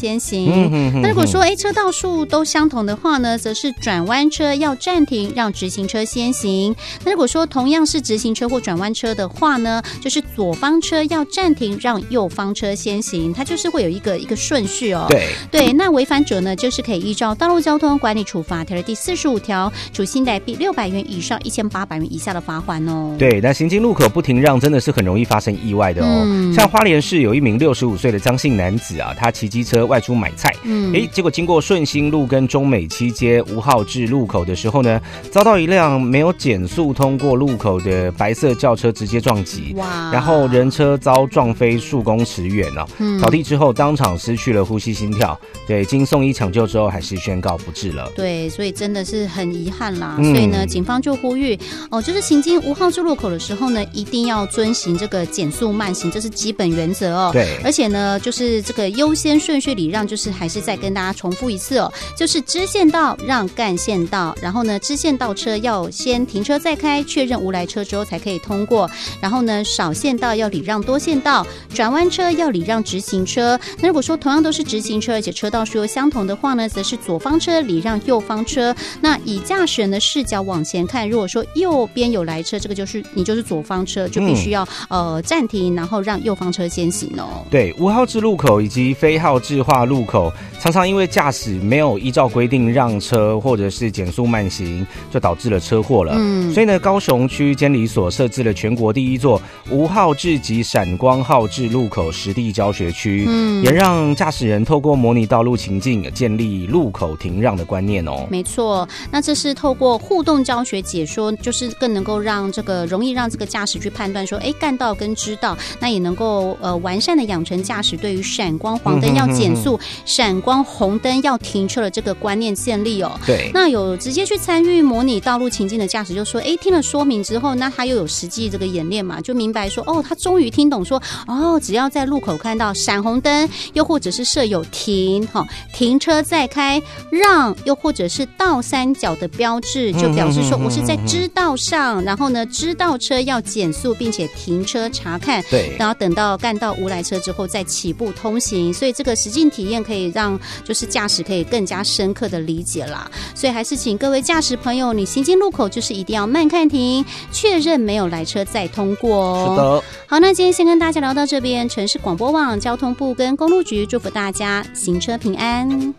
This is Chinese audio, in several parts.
先行。那如果说车道数都相同的话呢，则是转弯车要暂停，让直行车先行。那如果说同样是直行车或转弯车的话呢，就是左方车要暂停，让右方车先行。它就是会有一个顺序哦。对，那违反者呢，就是可以依照《道路交通管理处罚条例》第45条，处新台币600元以上1800元以下的罚款哦。 对，那行经路口不停让真的是很容易发生意外的哦。像花莲市有一名65岁的张姓男子啊，他骑机车外出买菜，结果经过顺兴路跟中美七街吴浩志路口的时候呢，遭到一辆没有减速通过路口的白色轿车直接撞击，然后人车遭撞飞数公尺远哦，倒地之后当场失去了呼吸心跳，对，经送医抢救之后还是宣告不治了。 对，所以真的是很遗憾啦。所以呢，警方就呼吁就是行经吴浩志路口的时候呢，一定要遵行这个减速慢行，这是基本原则哦。 对， 而且呢，就是这个优先顺序礼让，就是还是再跟大家重复一次哦，就是支线道让干线道，然后呢，支线道车要先停车再开，确认无来车之后才可以通过。然后呢，少线道要礼让多线道，转弯车要礼让直行车。那如果说同样都是直行车，而且车道数又相同的话呢，则是左方车礼让右方车。那以驾驶人的视角往前看，如果说右边有来车，这个就是你就是左方车，就必须要暂停，然后让右方车先行哦。对， 无号志路口以及非号志化路口，常常因为驾驶没有依照规定让车或者是减速慢行，就导致了车祸了。所以呢，高雄区监理所设置了全国第一座无号志及闪光号志路口实地教学区，也让驾驶人透过模拟道路情境，建立路口停让的观念哦。 没错，那这是透过互动教学解说，就是更能够让容易让这个驾驶去判断说，干道跟支道，那也能够完善的养成驾驶对于闪光黄灯要减速，闪光红灯要停车的这个观念建立哦。 对， 那有直接去参与模拟道路情境的驾驶就说，听了说明之后，那他又有实际这个演练嘛，就明白说，他终于听懂说，只要在路口看到闪红灯，又或者是设有停车再开，让，又或者是倒三角的标志，就表示说我是在支道上，然后呢，支道车要减速，并且停车查看， 对， 然后等到干到无来车之后再起步通行，所以这个实境体验可以让就是驾驶可以更加深刻的理解啦。所以还是请各位驾驶朋友，你行经路口就是一定要慢看停，确认没有来车再通过哦。 是的。 好，那今天先跟大家聊到这边，城市广播网、交通部跟公路局祝福大家行车平安。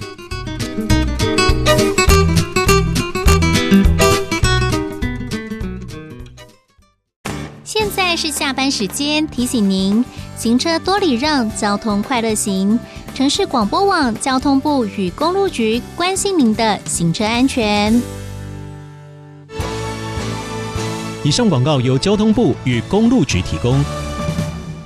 现在是下班时间，提醒您行车多礼让，交通快乐行。城市广播网、交通部与公路局关心您的行车安全。 以上广告由交通部与公路局提供。